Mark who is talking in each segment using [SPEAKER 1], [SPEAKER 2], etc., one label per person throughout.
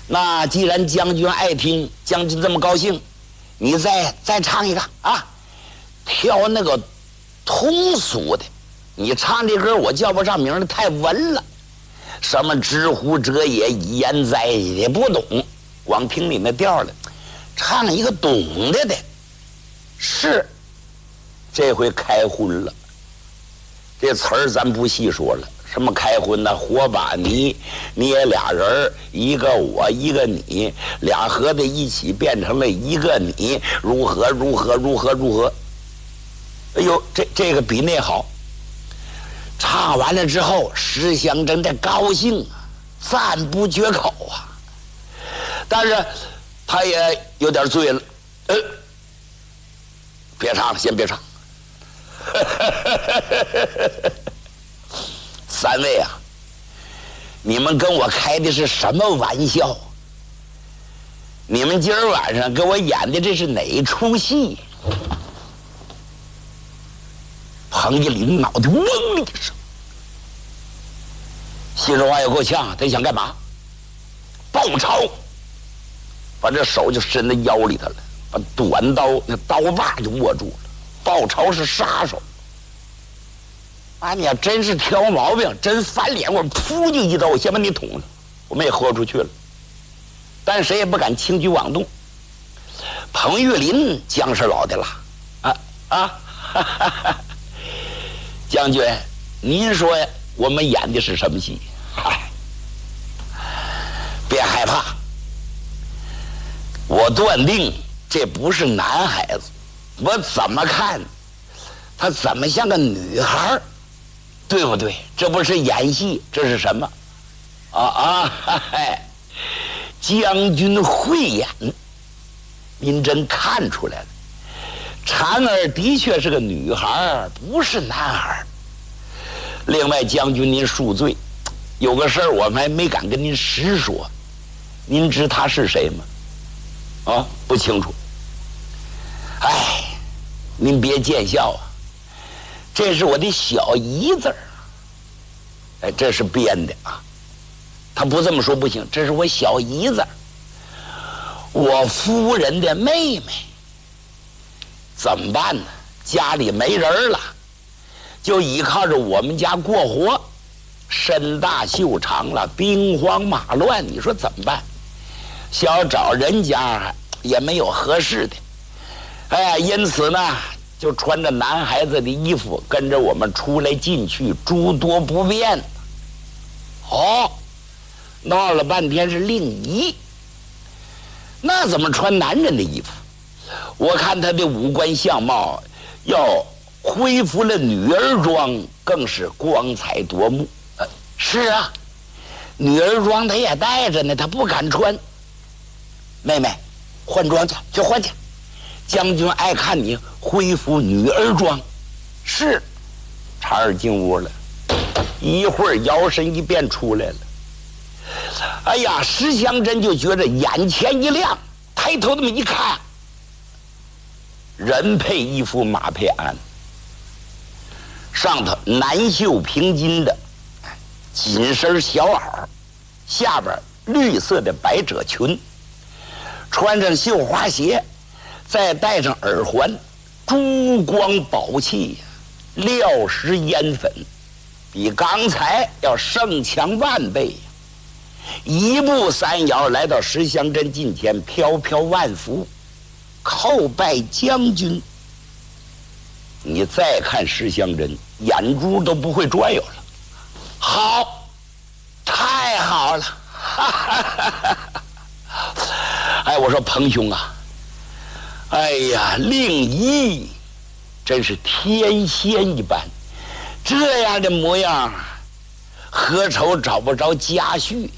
[SPEAKER 1] 那既然将军爱听，将军这么高兴，你再唱一个啊，挑那个通俗的。你唱这歌我叫不上名的，太文了，什么知乎者也，一言哉也不懂，光听你那调了，唱一个懂的。是，这回开荤了。这词儿咱不细说了，什么开荤呢？火把泥捏俩人，一个我一个你，俩合在一起变成了一个你，如何？哎呦，这个比那好。唱完了之后，石祥真的高兴啊，赞不绝口啊。但是他也有点醉了，别唱了，先别唱。三位啊，你们跟我开的是什么玩笑？你们今儿晚上给我演的这是哪出戏？彭一林脑袋嗡的一声，心说话也够呛，他想干嘛？报仇！把这手就伸到腰里头了，把短刀那刀把就握住了。报仇是杀手啊！你要真是挑毛病，真翻脸，我噗就一刀，我先把你捅了，我们也豁出去了。但谁也不敢轻举妄动。彭玉林姜是老的了，将军，您说我们演的是什么戏？别害怕，我断定这不是男孩子。我怎么看他怎么像个女孩，对不对？这不是演戏，这是什么？将军慧眼，您真看出来了。婵儿的确是个女孩，不是男孩。另外，将军您恕罪，有个事儿我们还没敢跟您实说。您知他是谁吗？不清楚。您别见笑啊，这是我的小姨子儿。这是编的啊，他不这么说不行，这是我小姨子儿，我夫人的妹妹。怎么办呢？家里没人了，就依靠着我们家过活，身大袖长了，兵荒马乱，你说怎么办？想找人家也没有合适的。因此呢，就穿着男孩子的衣服，跟着我们出来进去，诸多不便。闹了半天是令仪，那怎么穿男人的衣服？我看他的五官相貌要恢复了女儿装，更是光彩夺目。是啊，女儿装他也带着呢，他不敢穿。妹妹，换装去换去。将军爱看你恢复女儿装。是，婵儿进屋了，一会儿摇身一变出来了。石祥珍就觉得眼前一亮，抬头那么一看，人配衣服马配鞍，上头南绣平金的紧身小袄，下边绿色的百褶裙，穿上绣花鞋，再戴上耳环，珠光宝气，料石烟粉，比刚才要胜强万倍。一步三摇来到石祥珍近前，飘飘万福，叩拜将军。你再看石祥珍，眼珠都不会转悠了。好，太好了！我说彭兄啊，令仪真是天仙一般，这样的模样，何愁找不着家婿？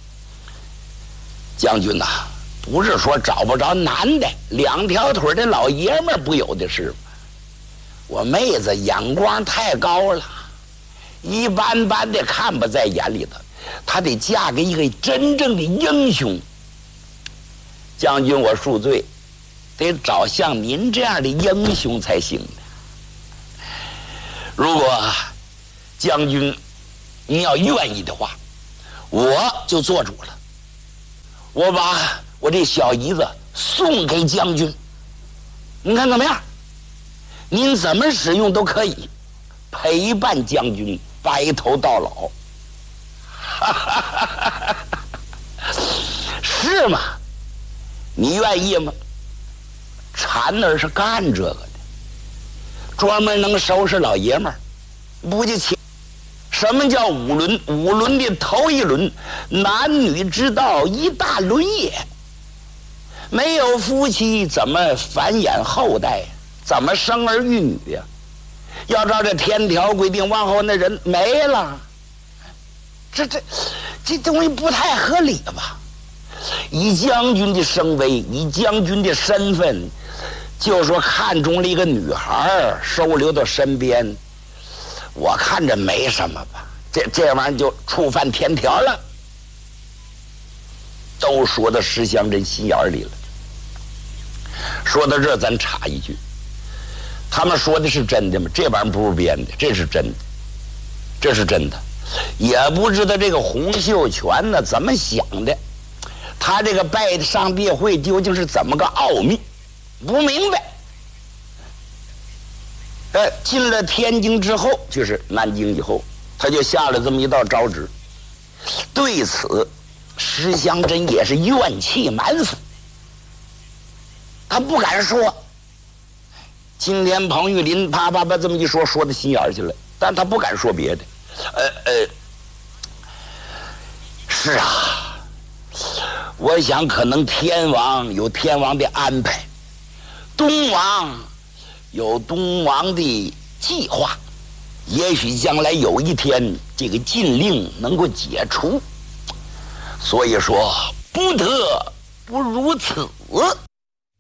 [SPEAKER 1] 将军呐，不是说找不着男的，两条腿的老爷们儿不有的是吗？我妹子眼光太高了，一般般的看不在眼里头，她得嫁给一个真正的英雄。将军，我恕罪，得找像您这样的英雄才行的。如果将军您要愿意的话，我就做主了。 我把我这小姨子送给将军，你看怎么样？您怎么使用都可以，陪伴将军白头到老。是吗？你愿意吗？产儿是干这个的，专门能收拾老爷们儿，不就请？什么叫五伦？五伦的头一伦，男女之道一大伦也。没有夫妻，怎么繁衍后代？怎么生儿育女呀？要照这天条规定，往后那人没了，这东西不太合理吧？以将军的声威，以将军的身份，就说看中了一个女孩，收留到身边，我看着没什么吧。这玩意儿就触犯天条了。都说到石祥珍心眼里了。说到这，咱插一句，他们说的是真的吗？这玩意儿不是编的，这是真的，这是真的。也不知道这个洪秀全呢怎么想的，他这个拜上帝会究竟是怎么个奥秘，不明白。进了天津之后，就是南京以后，他就下了这么一道诏旨。对此，石祥珍也是怨气满腹，他不敢说。今天彭玉麟啪啪啪这么一说，说到心眼去了，但他不敢说别的。是啊，我想可能天王有天王的安排，东王有东王的计划，也许将来有一天这个禁令能够解除，所以说不得不如此。